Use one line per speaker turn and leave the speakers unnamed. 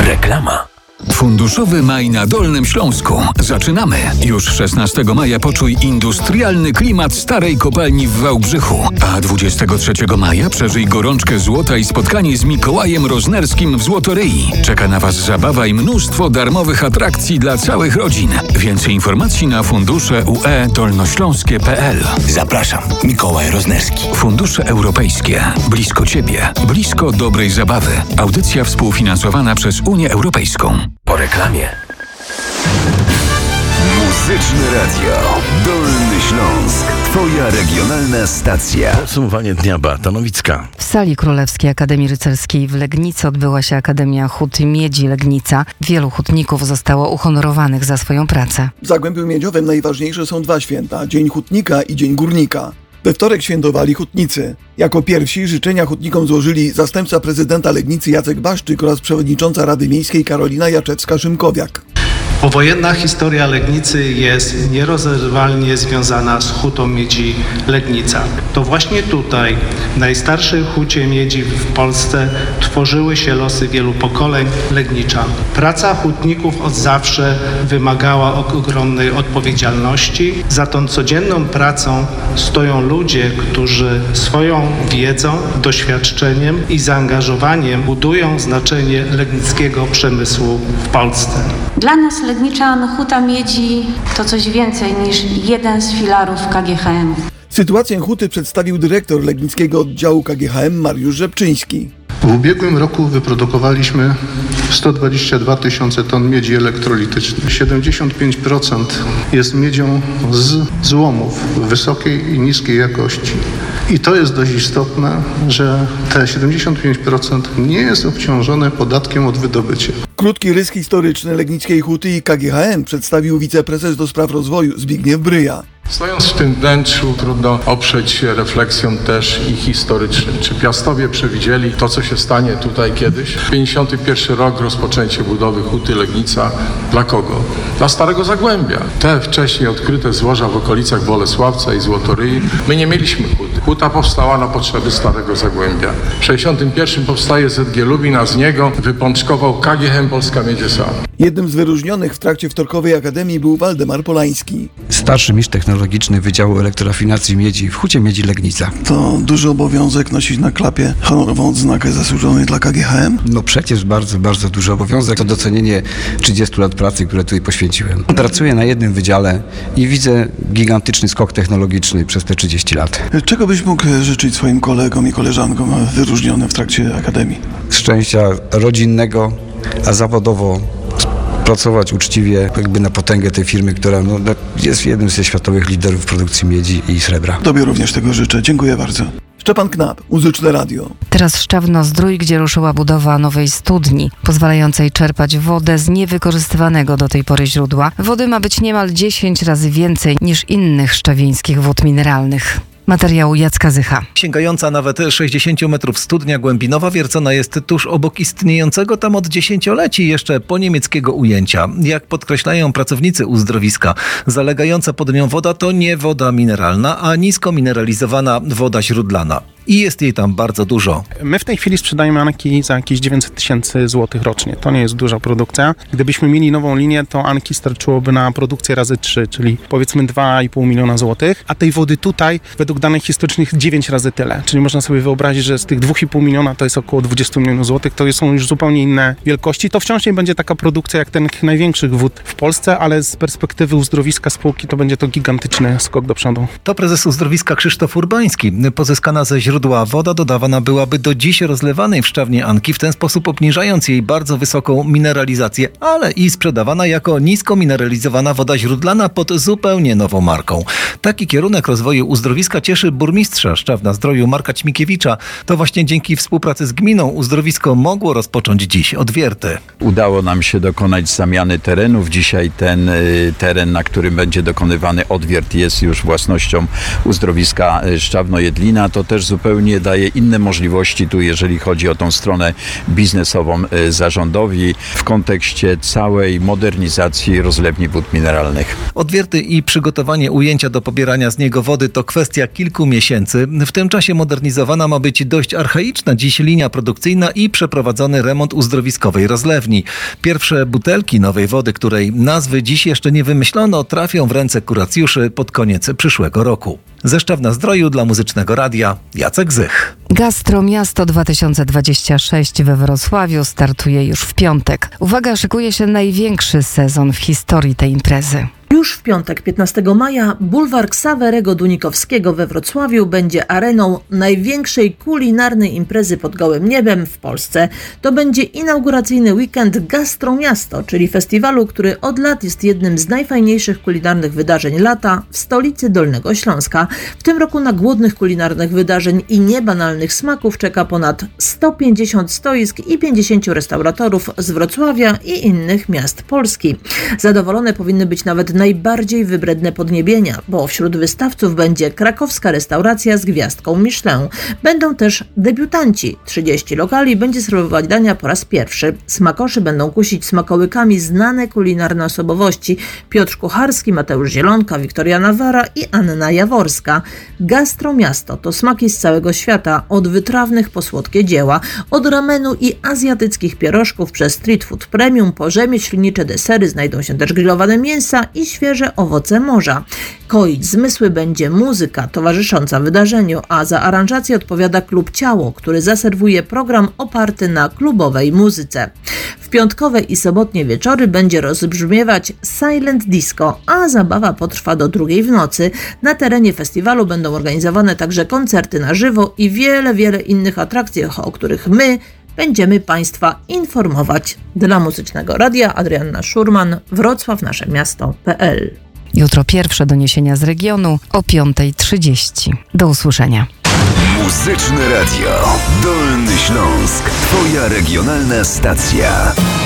Reklama. Funduszowy maj na Dolnym Śląsku. Zaczynamy! Już 16 maja poczuj industrialny klimat starej kopalni w Wałbrzychu. A 23 maja przeżyj gorączkę złota i spotkanie z Mikołajem Roznerskim w Złotoryi. Czeka na Was zabawa i mnóstwo darmowych atrakcji dla całych rodzin. Więcej informacji na fundusze.ue-dolnośląskie.pl.
Zapraszam, Mikołaj Roznerski.
Fundusze europejskie. Blisko Ciebie. Blisko dobrej zabawy. Audycja współfinansowana przez Unię Europejską. Po reklamie.
Muzyczne Radio. Dolny Śląsk. Twoja regionalna stacja.
Podsumowanie dnia Beata Nowicka.
W sali Królewskiej Akademii Rycerskiej w Legnicy odbyła się Akademia Hut Miedzi Legnica. Wielu hutników zostało uhonorowanych za swoją pracę.
W Zagłębiu Miedziowym najważniejsze są dwa święta: Dzień Hutnika i Dzień Górnika. We wtorek świętowali hutnicy. Jako pierwsi życzenia hutnikom złożyli zastępca prezydenta Legnicy Jacek Baszczyk oraz przewodnicząca Rady Miejskiej Karolina Jaczewska-Szymkowiak.
Powojenna historia Legnicy jest nierozerwalnie związana z hutą miedzi Legnica. To właśnie tutaj, w najstarszej hucie miedzi w Polsce, tworzyły się losy wielu pokoleń legniczan. Praca hutników od zawsze wymagała ogromnej odpowiedzialności. Za tą codzienną pracą stoją ludzie, którzy swoją wiedzą, doświadczeniem i zaangażowaniem budują znaczenie legnickiego przemysłu w Polsce.
Dla nas Legniczan huta miedzi to coś więcej niż jeden z filarów KGHM.
Sytuację huty przedstawił dyrektor legnickiego oddziału KGHM Mariusz Rzepczyński.
W ubiegłym roku wyprodukowaliśmy 122 tysiące ton miedzi elektrolitycznej. 75% jest miedzią z złomów wysokiej i niskiej jakości. I to jest dość istotne, że te 75% nie jest obciążone podatkiem od wydobycia.
Krótki rys historyczny legnickiej huty i KGHM przedstawił wiceprezes do spraw rozwoju Zbigniew Bryja.
Stojąc w tym wnętrzu, trudno oprzeć się refleksją też i historycznym. Czy Piastowie przewidzieli to, co się stanie tutaj kiedyś? 51 rok, rozpoczęcie budowy huty Legnica. Dla kogo? Dla Starego Zagłębia. Te wcześniej odkryte złoża w okolicach Bolesławca i Złotoryi, my nie mieliśmy huty. Huta powstała na potrzeby Starego Zagłębia. W 61 powstaje ZG Lubin, a z niego wypączkował KGHM Polska Miedź S.A.
Jednym z wyróżnionych w trakcie wtorkowej akademii był Waldemar Polański.
Starszy mistrz technologiczny Wydziału Elektrorafinacji Miedzi w Hucie Miedzi Legnica.
To duży obowiązek nosić na klapie honorową odznakę zasłużonej dla KGHM?
No przecież bardzo, bardzo duży obowiązek. To docenienie 30 lat pracy, które tutaj poświęciłem. Pracuję na jednym wydziale i widzę gigantyczny skok technologiczny przez te 30 lat.
Czego byś mógł życzyć swoim kolegom i koleżankom wyróżnionym w trakcie akademii?
Szczęścia rodzinnego, a zawodowo pracować uczciwie, jakby na potęgę tej firmy, która jest jednym ze światowych liderów w produkcji miedzi i srebra.
Tobie również tego życzę. Dziękuję bardzo.
Szczepan Knap, Muzyczne Radio.
Teraz Szczawno-Zdrój, gdzie ruszyła budowa nowej studni, pozwalającej czerpać wodę z niewykorzystywanego do tej pory źródła. Wody ma być niemal 10 razy więcej niż innych szczawieńskich wód mineralnych. Materiał Jacka Zycha.
Sięgająca nawet 60 metrów studnia głębinowa wiercona jest tuż obok istniejącego tam od dziesięcioleci jeszcze poniemieckiego ujęcia. Jak podkreślają pracownicy uzdrowiska, zalegająca pod nią woda to nie woda mineralna, a nisko mineralizowana woda źródlana. I jest jej tam bardzo dużo.
My w tej chwili sprzedajemy Anki za jakieś 900 tysięcy złotych rocznie. To nie jest duża produkcja. Gdybyśmy mieli nową linię, to Anki starczyłoby na produkcję razy 3, czyli powiedzmy 2,5 miliona złotych, a tej wody tutaj według danych historycznych 9 razy tyle. Czyli można sobie wyobrazić, że z tych 2,5 miliona to jest około 20 milionów złotych. To są już zupełnie inne wielkości. To wciąż nie będzie taka produkcja jak tych największych wód w Polsce, ale z perspektywy uzdrowiska spółki to będzie to gigantyczny skok do przodu.
To prezes uzdrowiska Krzysztof Urbański. Pozyskana ze źródła woda dodawana byłaby do dziś rozlewanej w Szczawnie Anki, w ten sposób obniżając jej bardzo wysoką mineralizację, ale i sprzedawana jako nisko mineralizowana woda źródlana pod zupełnie nową marką. Taki kierunek rozwoju uzdrowiska cieszy burmistrza Szczawna-Zdroju Marka Ćmikiewicza. To właśnie dzięki współpracy z gminą uzdrowisko mogło rozpocząć dziś odwierty.
Udało nam się dokonać zamiany terenów. Dzisiaj ten teren, na którym będzie dokonywany odwiert, jest już własnością uzdrowiska Szczawno-Jedlina. To też zupełnie zupełnie daje inne możliwości tu, jeżeli chodzi o tą stronę biznesową zarządowi w kontekście całej modernizacji rozlewni wód mineralnych.
Odwierty i przygotowanie ujęcia do pobierania z niego wody to kwestia kilku miesięcy. W tym czasie modernizowana ma być dość archaiczna dziś linia produkcyjna i przeprowadzony remont uzdrowiskowej rozlewni. Pierwsze butelki nowej wody, której nazwy dziś jeszcze nie wymyślono, trafią w ręce kuracjuszy pod koniec przyszłego roku. Ze Szczawna-Zdroju dla Muzycznego Radia Jacek Zych.
Gastromiasto 2026 we Wrocławiu startuje już w piątek. Uwaga, szykuje się największy sezon w historii tej imprezy.
Już w piątek, 15 maja, bulwar Ksawerego Dunikowskiego we Wrocławiu będzie areną największej kulinarnej imprezy pod gołym niebem w Polsce. To będzie inauguracyjny weekend Gastromiasto, czyli festiwalu, który od lat jest jednym z najfajniejszych kulinarnych wydarzeń lata w stolicy Dolnego Śląska. W tym roku na głodnych kulinarnych wydarzeń i niebanalnych smaków czeka ponad 150 stoisk i 50 restauratorów z Wrocławia i innych miast Polski. Zadowolone powinny być nawet najbardziej wybredne podniebienia, bo wśród wystawców będzie krakowska restauracja z gwiazdką Michelin. Będą też debiutanci. 30 lokali będzie serwować dania po raz pierwszy. Smakoszy będą kusić smakołykami znane kulinarne osobowości: Piotr Kucharski, Mateusz Zielonka, Wiktoria Nawara i Anna Jaworska. Gastromiasto to smaki z całego świata, od wytrawnych po słodkie dzieła, od ramenu i azjatyckich pierożków przez street food premium po rzemieślnicze desery znajdą się też grillowane mięsa i świeże owoce morza. Koić zmysły będzie muzyka towarzysząca wydarzeniu, a za aranżację odpowiada Klub Ciało, który zaserwuje program oparty na klubowej muzyce. W piątkowe i sobotnie wieczory będzie rozbrzmiewać Silent Disco, a zabawa potrwa do 2 w nocy. Na terenie festiwalu będą organizowane także koncerty na żywo i wiele innych atrakcji, o których my będziemy Państwa informować. Dla Muzycznego Radia Adrianna Szurman, Wrocław, nasze miasto.pl.
Jutro pierwsze doniesienia z regionu o 5:30. Do usłyszenia.
Muzyczne Radio. Dolny Śląsk. Twoja regionalna stacja.